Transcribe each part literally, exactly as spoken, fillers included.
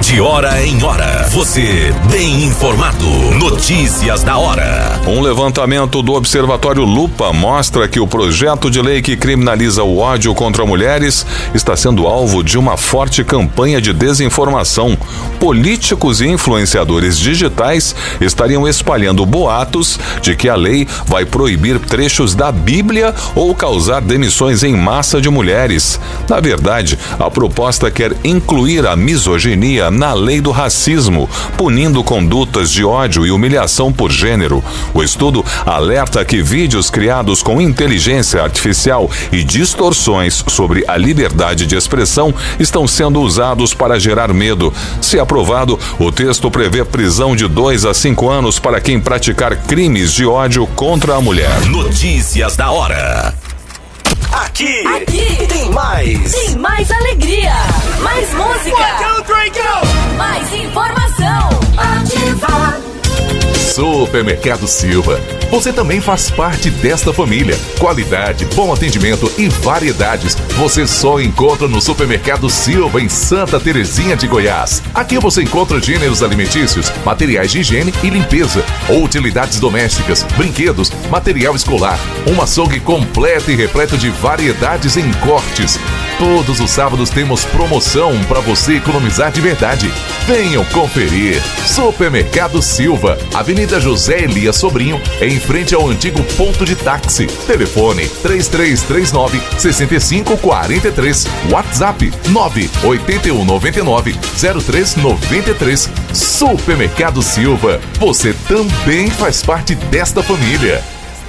De hora em hora, você bem informado. Notícias da hora. Um levantamento do Observatório Lupa mostra que o projeto de lei que criminaliza o ódio contra mulheres está sendo alvo de uma forte campanha de desinformação. Políticos e influenciadores digitais estariam espalhando boatos de que a lei vai proibir trechos da Bíblia ou causar demissões em massa de mulheres. Na verdade, a proposta quer incluir a misoginia na lei do racismo, punindo condutas de ódio e humilhação por gênero. O estudo alerta que vídeos criados com inteligência artificial e distorções sobre a liberdade de expressão estão sendo usados para gerar medo. Se aprovado, o texto prevê prisão de dois a cinco anos para quem praticar crimes de ódio contra a mulher. Notícias da hora. Aqui, Aqui tem mais. Tem mais alegria, mais música, One, two, three, go! mais informação. Ativa. Supermercado Silva. Você também faz parte desta família. Qualidade, bom atendimento e variedades você só encontra no Supermercado Silva, em Santa Terezinha de Goiás. Aqui você encontra gêneros alimentícios, materiais de higiene e limpeza, utilidades domésticas, brinquedos, material escolar, um açougue completo e repleto de variedades em cortes. Todos os sábados temos promoção para você economizar de verdade. Venham conferir. Supermercado Silva, Avenida José Elias Sobrinho, em frente ao antigo ponto de táxi. Telefone três três três nove, seis cinco quatro três. WhatsApp nove oito um nove nove, zero três nove três. Supermercado Silva, você também faz parte desta família.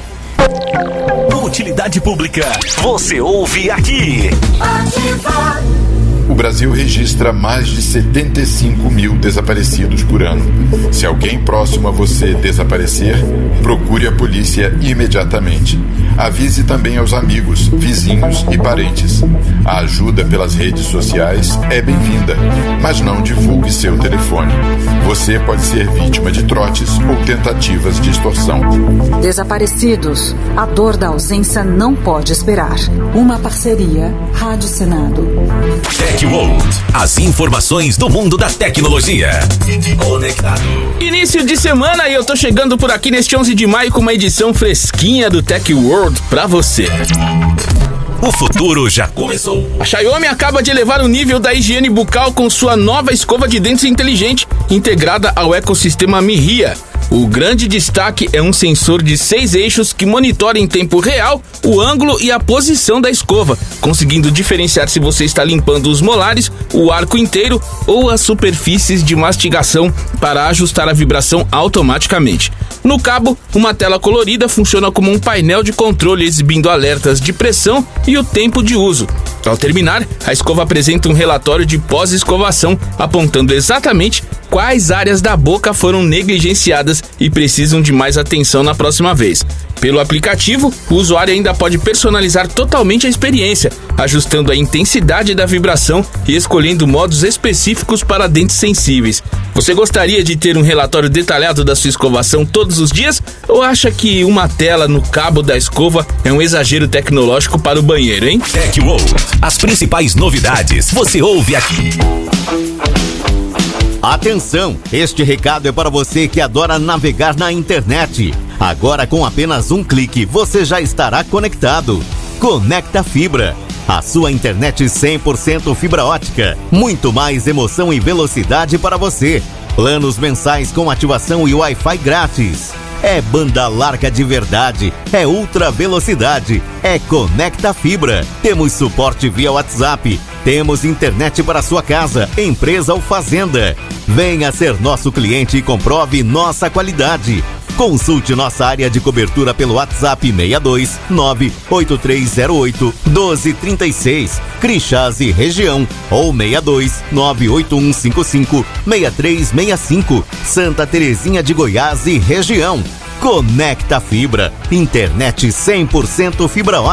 Utilidade pública, você ouve aqui. Ativa. O Brasil registra mais de setenta e cinco mil desaparecidos por ano. Se alguém próximo a você desaparecer, procure a polícia imediatamente. Avise também aos amigos, vizinhos e parentes. A ajuda pelas redes sociais é bem-vinda, mas não divulgue seu telefone. Você pode ser vítima de trotes ou tentativas de extorsão. Desaparecidos. A dor da ausência não pode esperar. Uma parceria Rádio Senado. Tech World, as informações do mundo da tecnologia. Conectado. Início de semana e eu tô chegando por aqui neste onze de maio com uma edição fresquinha do Tech World pra você. O futuro já começou. A Xiaomi acaba de elevar o nível da higiene bucal com sua nova escova de dentes inteligente, integrada ao ecossistema Mihia. O grande destaque é um sensor de seis eixos que monitora em tempo real o ângulo e a posição da escova, conseguindo diferenciar se você está limpando os molares, o arco inteiro ou as superfícies de mastigação para ajustar a vibração automaticamente. No cabo, uma tela colorida funciona como um painel de controle exibindo alertas de pressão e o tempo de uso. Ao terminar, a escova apresenta um relatório de pós-escovação, apontando exatamente quais áreas da boca foram negligenciadas e precisam de mais atenção na próxima vez. Pelo aplicativo, o usuário ainda pode personalizar totalmente a experiência, ajustando a intensidade da vibração e escolhendo modos específicos para dentes sensíveis. Você gostaria de ter um relatório detalhado da sua escovação todos os dias? Ou acha que uma tela no cabo da escova é um exagero tecnológico para o banheiro, hein? Tech World, as principais novidades você ouve aqui. Atenção, este recado é para você que adora navegar na internet. Agora, com apenas um clique, você já estará conectado. Conecta Fibra, a sua internet cem por cento fibra ótica. Muito mais emoção e velocidade para você. Planos mensais com ativação e Wi-Fi grátis. É banda larga de verdade, é ultra velocidade, é Conecta Fibra. Temos suporte via WhatsApp, temos internet para sua casa, empresa ou fazenda. Venha ser nosso cliente e comprove nossa qualidade. Consulte nossa área de cobertura pelo WhatsApp seis dois nove oito três zero oito um dois três seis, Crixás e região, ou seis dois nove oito um cinco cinco seis três seis cinco, Santa Terezinha de Goiás e região. Conecta Fibra, internet cem por cento fibra ótica.